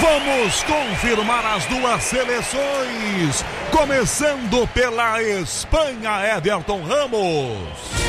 Vamos confirmar as duas seleções, começando pela Espanha, Everton Ramos.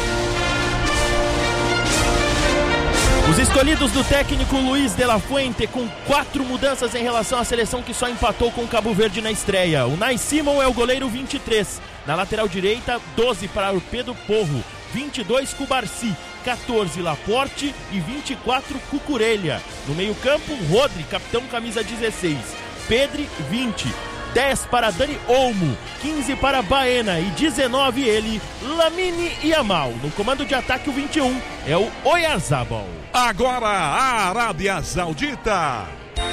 Os escolhidos do técnico Luiz de la Fuente, com 4 mudanças em relação à seleção que só empatou com o Cabo Verde na estreia. O Nai Simon é o goleiro 23, na lateral direita 12 para o Pedro Porro, 22 Cubarci, 14 Laporte e 24 Cucurella. No meio campo, Rodri, capitão camisa 16, Pedri 20, 10 para Dani Olmo, 15 para Baena e 19 ele, Lamine Yamal. No comando de ataque o 21 é o Oyarzabal. Agora a Arábia Saudita.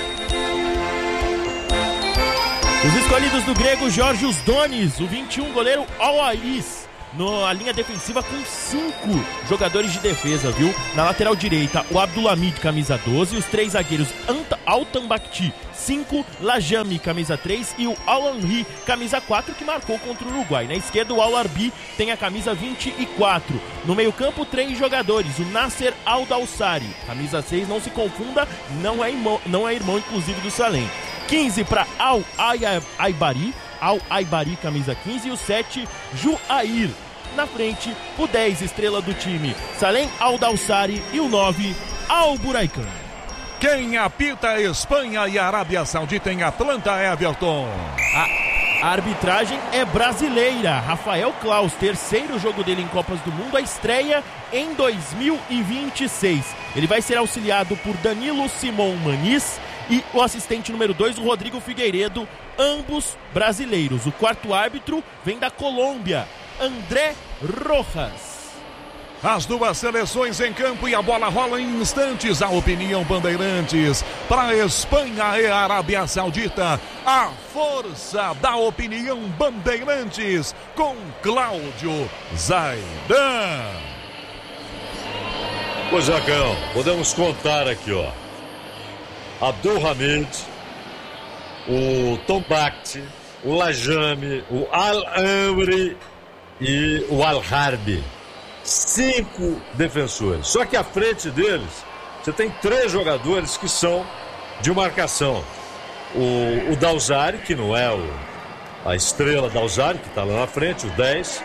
Os escolhidos do grego Jorge Donis, o 21 goleiro Al-Ais. Na linha defensiva com 5 jogadores de defesa, viu? Na lateral direita, o Abdulhamid, camisa 12, os 3 zagueiros Altan Bakhti, 5, Lajami, camisa 3 e o Al-Anri, camisa 4, que marcou contra o Uruguai. Na esquerda, o Al-Arbi tem a camisa 24. No meio campo, 3 jogadores, o Nasser Al-Dawsari, camisa 6, não se confunda, não é irmão inclusive do Salem. 15 para Al-Aibari, camisa 15, e o 7, Juair. Na frente, o 10, estrela do time, Salem Al-Dawsari, e o 9, Al-Buraikan. Quem apita a Espanha e a Arábia Saudita em Atlanta, Everton? A arbitragem é brasileira. Rafael Claus, terceiro jogo dele em Copas do Mundo, a estreia em 2026. Ele vai ser auxiliado por Danilo Simon Maniz e o assistente número 2, o Rodrigo Figueiredo, ambos brasileiros. O quarto árbitro vem da Colômbia, André Rojas. As duas seleções em campo e a bola rola em instantes. A opinião Bandeirantes para a Espanha e a Arábia Saudita. A força da opinião Bandeirantes com Cláudio Zaidan. Pois é, Cão, podemos contar aqui, ó. Abdulhamid, o Tom Bakhti, o Lajami, o Al-Amri e o Al-Harbi. 5 defensores. Só que à frente deles, você tem 3 jogadores que são de marcação. O Dawsari, que não é a estrela Dawsari, que está lá na frente, o 10.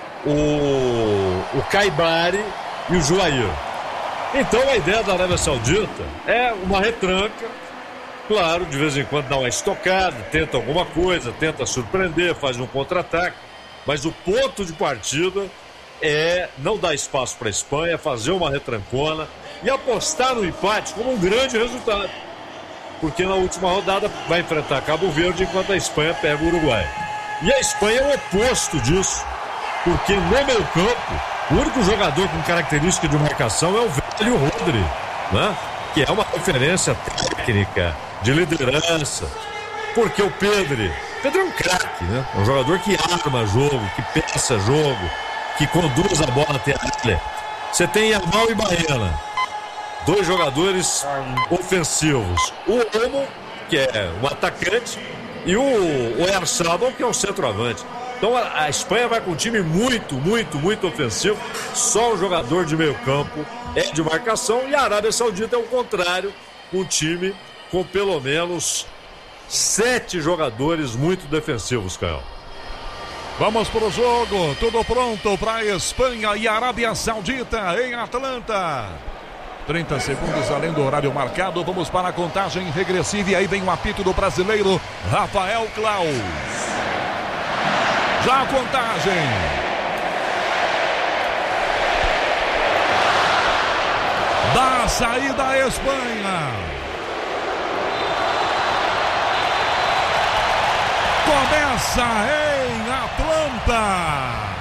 O Kaibari e o Juair. Então a ideia da Arábia Saudita é uma retranca. Claro, de vez em quando dá uma estocada, tenta alguma coisa, tenta surpreender, faz um contra-ataque. Mas o ponto de partida é não dar espaço para a Espanha, fazer uma retrancona e apostar no empate como um grande resultado. Porque na última rodada vai enfrentar Cabo Verde enquanto a Espanha pega o Uruguai. E a Espanha é o oposto disso. Porque no meio campo, o único jogador com característica de marcação é o velho Rodri, né? Que é uma referência técnica, de liderança. Porque o Pedro é um craque, né? É um jogador que arma jogo, que pensa jogo, que conduz a bola até a área. Você tem Yamal e Baena, 2 jogadores ofensivos. O Olmo, que é um atacante, e o Oyarzabal, que é um centroavante. Então a Espanha vai com um time muito ofensivo. Só o jogador de meio campo é de marcação. E a Arábia Saudita é o contrário, um time com pelo menos 7 jogadores muito defensivos, Caio. Vamos para o jogo, tudo pronto para a Espanha e a Arábia Saudita em Atlanta. 30 segundos além do horário marcado, vamos para a contagem regressiva e aí vem o apito do brasileiro Rafael Claus. Já a contagem. Da saída a Espanha. Começa em Atlanta.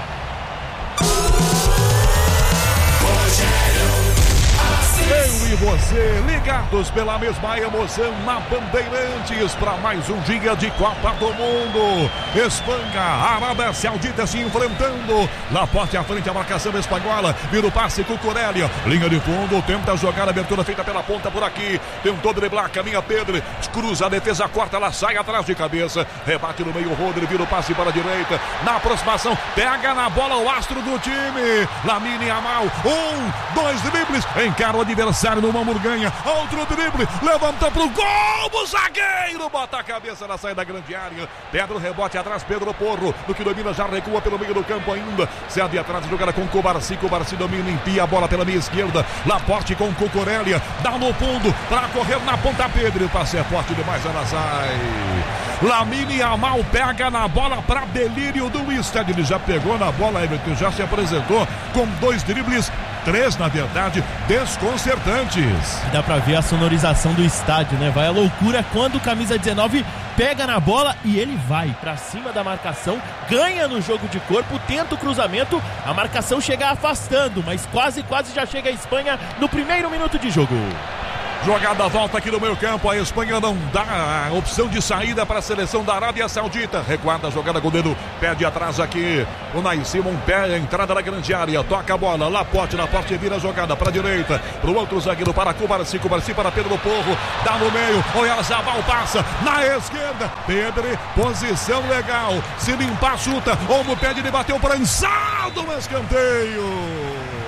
Eu e você ligados pela mesma emoção na Bandeirantes para mais um dia de Copa do Mundo. Espanha, Arábia Saudita se enfrentando. Laporte à frente, a marcação espanhola. Vira o passe com Cucurella. Linha de fundo, tenta jogar a abertura feita pela ponta por aqui. Tentou driblar, caminha Pedro. Cruza a defesa, corta, ela sai atrás de cabeça. Rebate no meio, Rodri, vira o passe para a direita. Na aproximação, pega na bola o astro do time. Lamine Yamal. 1, 2 dribles. Encara o adversário no Mamurganha, outro drible, levantou pro gol, o zagueiro bota a cabeça na saída da grande área, pega o rebote atrás, Pedro Porro, do que domina, já recua pelo meio do campo ainda, cede atrás, jogada com Cobarci domina, empia a bola pela meia esquerda, Laporte com Cocorélia, dá no fundo, para correr na ponta Pedro, o passe é forte demais, ela sai. Lamine Yamal pega na bola para delírio do estádio, ele já pegou na bola, Everton, já se apresentou com 2 dribles, 3 na verdade, desconcertantes. Dá pra ver a sonorização do estádio, né? Vai a loucura quando o camisa 19 pega na bola e ele vai pra cima da marcação, ganha no jogo de corpo, tenta o cruzamento, a marcação chega afastando, mas quase já chega a Espanha no primeiro minuto de jogo. Jogada volta aqui no meio campo, a Espanha não dá a opção de saída para a seleção da Arábia Saudita. Reguarda a jogada com o dedo, pede atrás aqui o Nai Simon, pé, entrada na grande área, toca a bola, Laporte vira a jogada para a direita, para o outro zagueiro, para Cobarci para Pedro Porro, dá no meio, Oyarzabal passa, na esquerda, Pedro, posição legal, se limpar chuta, Olmo pede, ele bateu prensado no escanteio.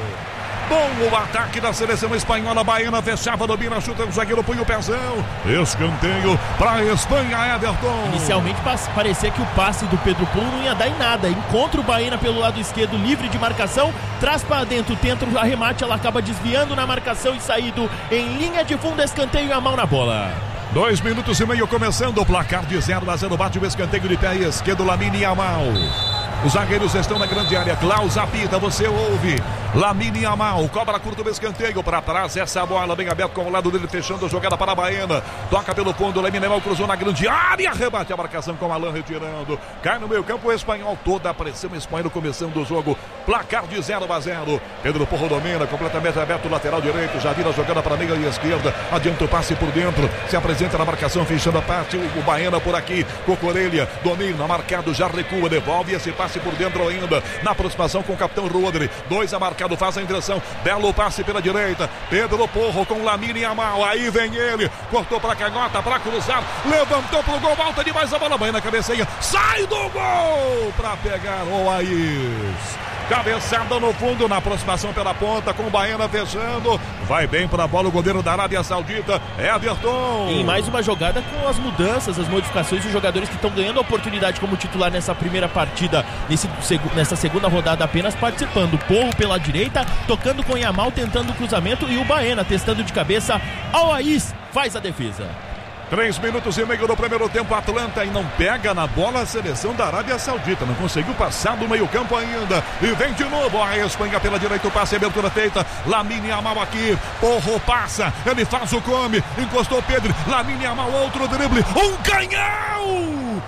Bom o ataque da seleção espanhola, Baena fechava, domina, chuta, o zagueiro põe o pezão, escanteio para a Espanha, Everton. Inicialmente parecia que o passe do Pedro Porro não ia dar em nada, encontra o Baena pelo lado esquerdo, livre de marcação, traz para dentro, tenta o arremate, ela acaba desviando na marcação e saído em linha de fundo, escanteio e a mão na bola. 2 minutos e meio começando, o placar de 0-0, bate o escanteio de pé esquerdo, Lamine Yamal. Os zagueiros estão na grande área, Klaus apita, você ouve, Lamine Yamal, cobra curto do escanteio, para trás, essa bola bem aberta com o lado dele, fechando a jogada para a Baena, toca pelo fundo, Lamine Yamal cruzou na grande área, rebate a marcação com Alain retirando, cai no meio campo o espanhol, toda a pressão espanhola começando o jogo, placar de 0-0, Pedro Porro domina, completamente aberto o lateral direito, já vira a jogada para a meia e esquerda, adianta o passe por dentro, se apresenta na marcação, fechando a parte, o Baena por aqui, Cocorelha, domina, marcado, já recua, devolve esse passe por dentro ainda, na aproximação com o capitão Rodri, 2 a marcado, faz a direção, belo passe pela direita, Pedro Porro com Lamine Yamal, aí vem ele, cortou para a canhota, para cruzar, levantou pro gol, volta demais a bola, Baena cabeceia, sai do gol, para pegar o Aís. Cabeçada no fundo, na aproximação pela ponta, com o Baena fechando. Vai bem para a bola o goleiro da Arábia Saudita, Everton. E mais uma jogada com as mudanças, as modificações dos jogadores que estão ganhando a oportunidade como titular nessa primeira partida, nessa segunda rodada apenas participando. Porro pela direita, tocando com Yamal, tentando o cruzamento, e o Baena testando de cabeça. Al-Aís faz a defesa. 3 minutos e meio do primeiro tempo, Atlanta, e não pega na bola a seleção da Arábia Saudita, não conseguiu passar do meio campo ainda, e vem de novo a Espanha pela direita, o passe, abertura feita, Lamine Yamal aqui, Porro passa, ele faz o come, encostou o Pedro, Lamine Yamal, outro drible, um canhão,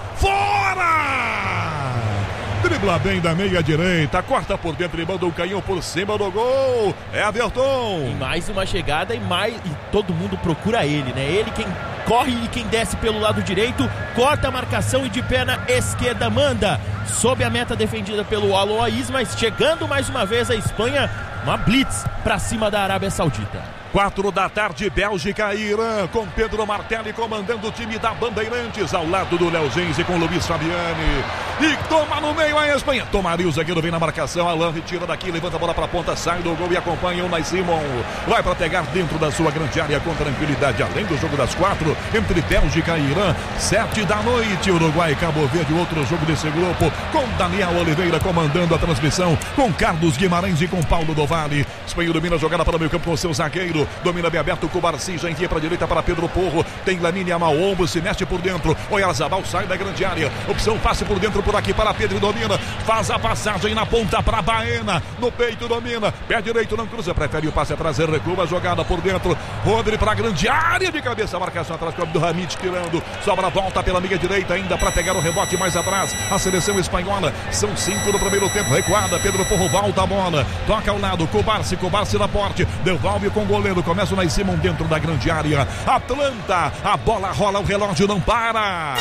fora! Dribla bem da meia direita, corta por dentro e manda um canhão por cima do gol, Everton. E mais uma chegada e todo mundo procura ele, né? Ele quem corre e quem desce pelo lado direito, corta a marcação e de perna esquerda manda sob a meta defendida pelo Al-Aís, mas chegando mais uma vez a Espanha, uma blitz para cima da Arábia Saudita. 4 da tarde, Bélgica e Irã, com Pedro Martelli comandando o time da Bandeirantes, ao lado do Léo Genze com Luiz Fabiani. E toma no meio a Espanha. Tomaria o zagueiro, vem na marcação, Alain retira daqui, levanta a bola para a ponta, sai do gol e acompanha o Nai Simon. Vai para pegar dentro da sua grande área com tranquilidade, além do jogo das 4, entre Bélgica e Irã, 7 da noite, Uruguai e Cabo Verde, outro jogo desse grupo, com Daniel Oliveira comandando a transmissão, com Carlos Guimarães e com Paulo do Vale. Espanha domina a jogada para o meio campo com o seu zagueiro, domina bem aberto, Cobarci já envia para a direita para Pedro Porro, tem Lamine Yamal, ombro, se mexe por dentro, Oyarzabal sai da grande área, opção passe por dentro, por aqui para Pedro, domina, faz a passagem na ponta para Baena, no peito domina, pé direito não cruza, prefere o passe atrás, recua a jogada por dentro, Rodri para a grande área de cabeça, marcação atrás do Hamid tirando, sobra a volta pela meia direita ainda para pegar o rebote mais atrás, a seleção espanhola, são 5 no primeiro tempo, recuada, Pedro Porro volta a bola, toca ao lado, Cobarci na porte, devolve com o goleiro, começa o Nai Simon dentro da grande área, Atlanta, a bola rola, o relógio não para.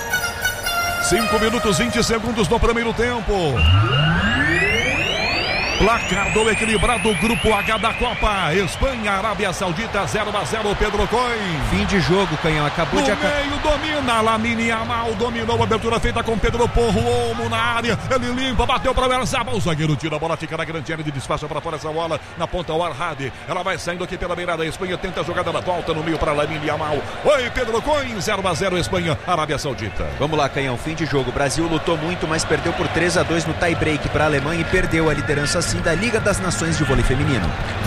5 minutos 20 segundos no primeiro tempo. Placar do equilibrado Grupo H da Copa. Espanha, Arábia Saudita 0-0, Pedro Coin. Fim de jogo, Canhão. Acabou de acabar. No meio domina, Lamine Yamal dominou a abertura feita com Pedro Porro, Olmo na área. Ele limpa, bateu para o Erzabal. O zagueiro tira a bola, fica na grande área de despacha para fora essa bola. Na ponta o Arhadi. Ela vai saindo aqui pela beirada. A Espanha tenta a jogada na volta no meio para Lamine Yamal. Oi, Pedro Coin, 0-0 Espanha, Arábia Saudita. Vamos lá, Canhão. Fim de jogo. O Brasil lutou muito, mas perdeu por 3-2 no tie-break para a Alemanha e perdeu a liderança assim da Liga das Nações de vôlei feminino.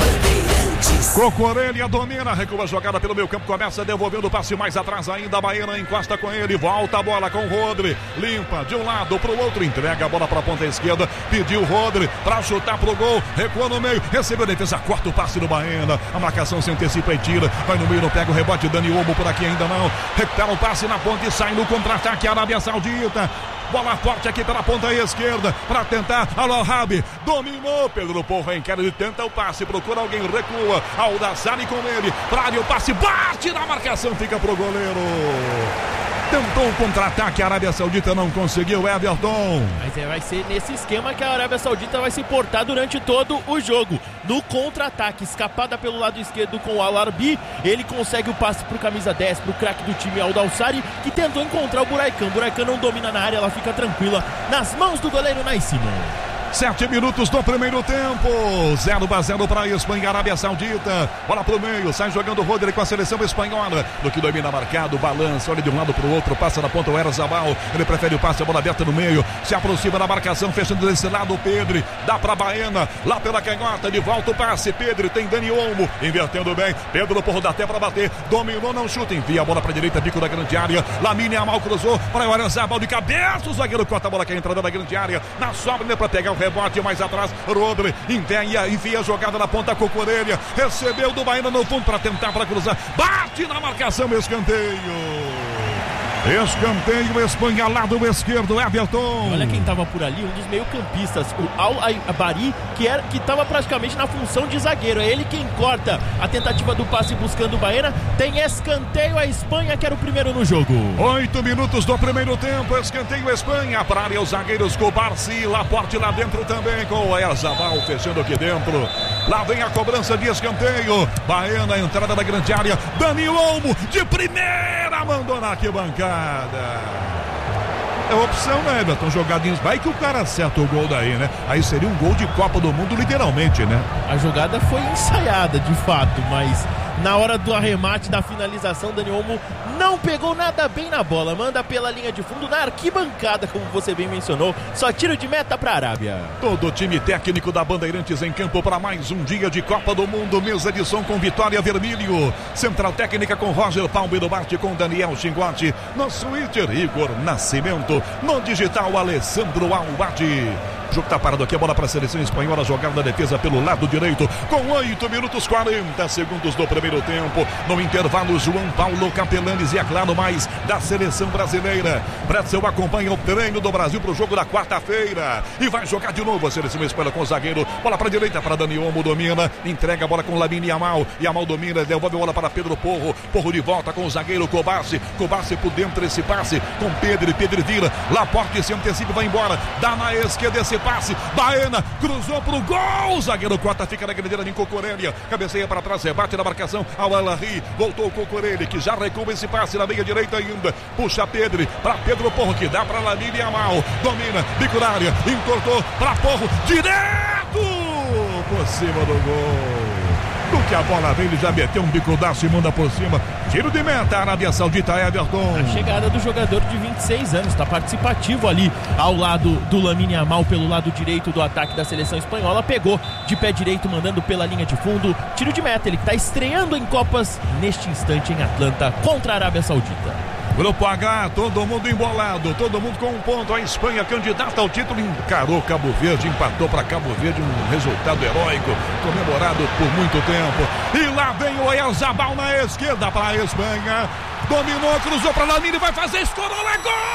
Cocorelha domina, recua a jogada pelo meio campo, começa devolvendo o passe mais atrás ainda, a Baena encosta com ele, volta a bola com o Rodri, limpa de um lado pro outro, entrega a bola pra ponta esquerda, pediu o Rodri pra chutar pro gol, recua no meio, recebeu a defesa, corta o passe do Baena, a marcação se antecipa e tira, vai no meio, não pega o rebote, Dani Olmo por aqui ainda não, recupera o passe na ponta e sai no contra-ataque, Arábia Saudita. Bola forte aqui pela ponta esquerda para tentar. Al-Rabi dominou. Pedro Porro encara, ele tenta o passe, procura alguém, recua. Aldassari com ele. Pra área o passe, bate na marcação, fica pro goleiro. Tentou um contra-ataque, a Arábia Saudita não conseguiu, Everton. Mas vai ser nesse esquema que a Arábia Saudita vai se portar durante todo o jogo. No contra-ataque, escapada pelo lado esquerdo com o Al-Arbi, ele consegue o passe pro camisa 10, pro craque do time Aldassari, que tentou encontrar o Buraican. Buraican não domina na área, ela fica tranquila nas mãos do goleiro Nai Simon. 7 minutos do primeiro tempo, 0-0 para a Espanha, Arábia Saudita. Bola pro meio, sai jogando o Rodri com a seleção espanhola. Do que domina marcado, balança, olha de um lado pro outro, passa na ponta o Erzabal. Ele prefere o passe, a bola aberta no meio, se aproxima da marcação, fechando desse lado o Pedri. Dá pra Baena, lá pela canhota, de volta o passe. Pedri tem Dani Olmo, invertendo bem. Pedro Porro dá até pra bater, dominou, não chuta, envia a bola pra direita, bico da grande área. Lamine Yamal cruzou para o Erzabal de cabeça. O zagueiro corta a bola que é a entrada da grande área. Na sobra, pra pegar o rebote mais atrás, Rodri enfia a jogada na ponta, Cocorelha recebeu do Baena no fundo para tentar, para cruzar, bate na marcação, escanteio, Espanha, lado esquerdo, Everton. Olha quem tava por ali, um dos meio-campistas, o Al-Abari, que tava praticamente na função de zagueiro. É ele quem corta a tentativa do passe buscando o Baena. Tem escanteio, a Espanha que era o primeiro no jogo. 8 minutos do primeiro tempo, escanteio Espanha, para área os zagueiros Cobarci, Laporte lá dentro também com o Erzabal fechando aqui dentro. Lá vem a cobrança de escanteio, Baena, entrada da grande área, Dani Olmo de primeira, mandou na arquibancada. É opção, né, Everton? Jogadinhos, vai que o cara acerta o gol daí, né? Aí seria um gol de Copa do Mundo, literalmente, né? A jogada foi ensaiada, de fato, mas na hora do arremate, da finalização, Dani Olmo não pegou nada bem na bola, manda pela linha de fundo, na arquibancada, como você bem mencionou, só tiro de meta para a Arábia. Todo o time técnico da Bandeirantes em campo para mais um dia de Copa do Mundo, mesa de som com Vitória Vermelho, central técnica com Roger Palmeiro Barte, com Daniel Chingotti, no Twitter Igor Nascimento, no digital Alessandro Albati. O jogo tá parado aqui, a bola para a seleção espanhola, jogada na defesa pelo lado direito, com 8 minutos 40 segundos do primeiro tempo. No intervalo, João Paulo Capelanes e, é claro, mais da seleção brasileira. Pretzel acompanha o treino do Brasil para o jogo da quarta-feira e vai jogar de novo a seleção espanhola com o zagueiro. Bola para a direita para Dani Olmo, domina, entrega a bola com Lamine Yamal. Yamal domina, devolve a bola para Pedro Porro. Porro de volta com o zagueiro Cobarci. Cobarci por dentro esse passe com Pedro. Pedro vira, Laporte se antecipa, vai embora. Dá na esquerda esse passe, Baena cruzou pro gol, o zagueiro corta, fica na grandeira de Cocorelha, cabeceia para trás, rebate na marcação, Al-Ahly, voltou o Cocorelha, que já recua esse passe na meia direita ainda, puxa Pedro, para Pedro Porro, que dá para Lamine Yamal, domina, bico na área, entortou para Porro, direto por cima do gol. Do que a bola vem, ele já meteu um bicudaço e manda por cima. Tiro de meta, Arábia Saudita, Everton. A chegada do jogador de 26 anos, está participativo ali ao lado do Lamine Yamal, pelo lado direito do ataque da seleção espanhola. Pegou de pé direito, mandando pela linha de fundo. Tiro de meta, ele está estreando em Copas neste instante em Atlanta contra a Arábia Saudita. Grupo H, todo mundo embolado, todo mundo com um ponto. A Espanha, candidata ao título, encarou Cabo Verde, empatou para Cabo Verde, um resultado heróico, comemorado por muito tempo. E lá vem o Erzabal na esquerda para a Espanha. Dominou, cruzou para Lamine, vai fazer, estourou, é gol!